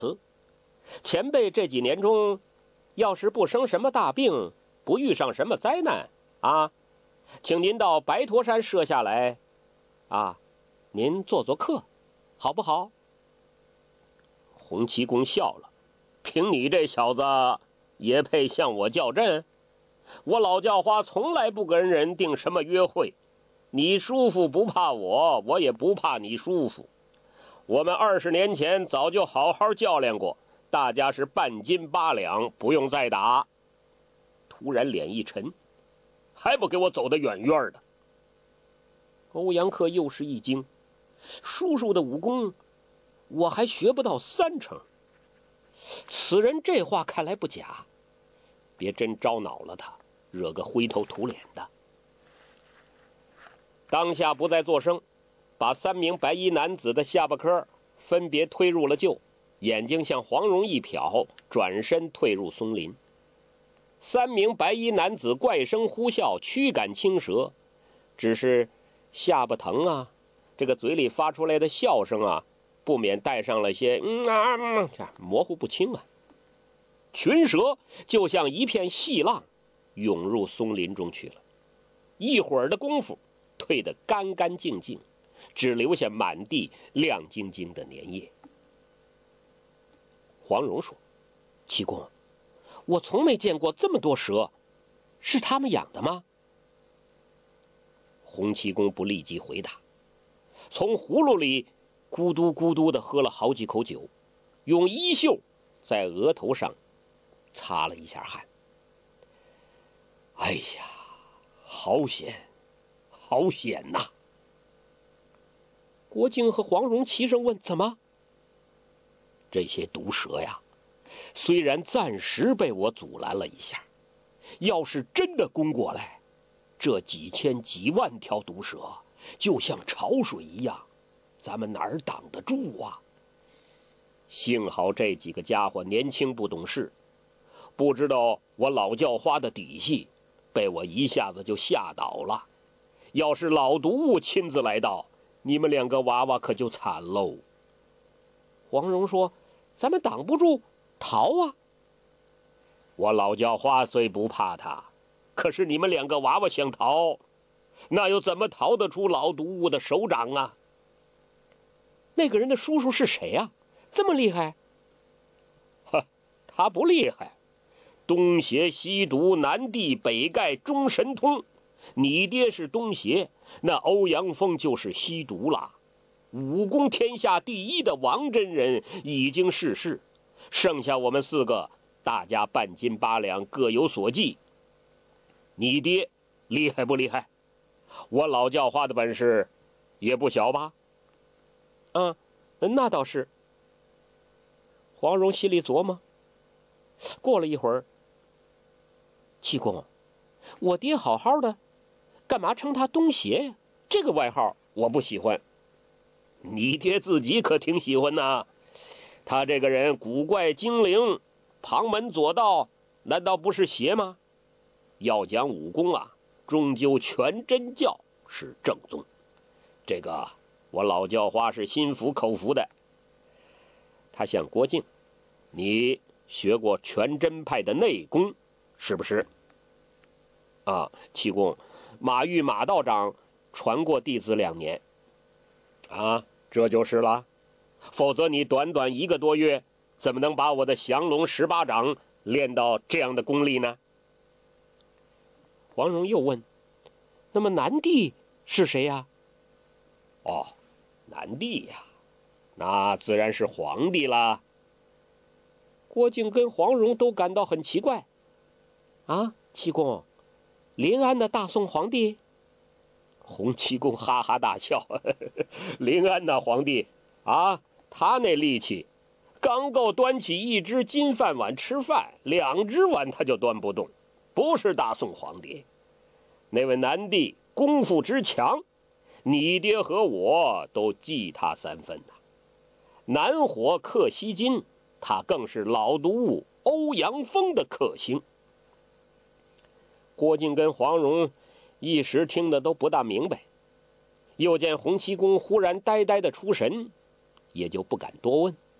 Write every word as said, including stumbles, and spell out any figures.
前辈这几年中，要是不生什么大病，不遇上什么灾难啊，请您到白驼山舍下来，啊，您做做客，好不好？”洪七公笑了：“凭你这小子，也配向我较真？我老叫花从来不跟人定什么约会，你舒服不怕我，我也不怕你舒服。我们二十年前早就好好较量过，大家是半斤八两，不用再打。”突然脸一沉：“还不给我走得远远的！”欧阳克又是一惊：“叔叔的武功，我还学不到三成。此人这话看来不假，别真招恼了他，惹个灰头土脸的。”当下不再作声，把三名白衣男子的下巴颏分别推入了臼，眼睛向黄蓉一瞟，转身退入松林。三名白衣男子怪声呼啸，驱赶青蛇，只是下巴疼啊，这个嘴里发出来的笑声啊，不免带上了些嗯啊嗯啊模糊不清啊。群蛇就像一片细浪，涌入松林中去了。一会儿的功夫，退得干干净净，只留下满地亮晶晶的粘液。黄蓉说：“七公，我从没见过这么多蛇，是他们养的吗？”洪七公不立即回答，从葫芦里咕嘟咕嘟地喝了好几口酒，用衣袖在额头上擦了一下汗。“哎呀，好险，好险呐！”郭靖和黄蓉齐声问：“怎么？”“这些毒蛇呀，虽然暂时被我阻拦了一下，要是真的攻过来，这几千几万条毒蛇就像潮水一样，咱们哪儿挡得住啊？幸好这几个家伙年轻不懂事，不知道我老叫花的底细，被我一下子就吓倒了。要是老毒物亲自来到，你们两个娃娃可就惨喽。”黄蓉说：“咱们挡不住，逃啊！”“我老叫花虽不怕他，可是你们两个娃娃想逃，那又怎么逃得出老毒物的手掌啊？”“那个人的叔叔是谁啊？这么厉害？”“呵，他不厉害，东邪西毒，南帝北丐，中神通。你爹是东邪，那欧阳锋就是西毒了。武功天下第一的王真人已经逝世，剩下我们四个，大家半斤八两，各有所技。你爹厉害不厉害？我老叫花的本事也不小吧？”“嗯，那倒是。”黄蓉心里琢磨。过了一会儿：“七公，我爹好好的，干嘛称他东邪呀？这个外号我不喜欢。”“你爹自己可挺喜欢呐，他这个人古怪精灵，旁门左道，难道不是邪吗？要讲武功啊，终究全真教是正宗，这个我老叫花是心服口服的。”他向郭靖：“你学过全真派的内功，是不是？”“啊，七公，马玉马道长传过弟子两年。”“啊，这就是了。否则你短短一个多月，怎么能把我的降龙十八掌练到这样的功力呢？”黄蓉又问：“那么南帝是谁呀？”“哦，南帝呀，那自然是皇帝啦。”郭靖跟黄蓉都感到很奇怪。“啊，七公，临安的大宋皇帝？”洪七公哈哈大笑：“呵呵，临安那皇帝啊，他那力气，刚够端起一只金饭碗吃饭，两只碗他就端不动，不是大宋皇帝。那位南帝功夫之强，你爹和我都忌他三分呐。南火克西金，他更是老毒物欧阳锋的克星。”郭靖跟黄蓉一时听得都不大明白，又见洪七公忽然呆呆的出神，也就不敢多问。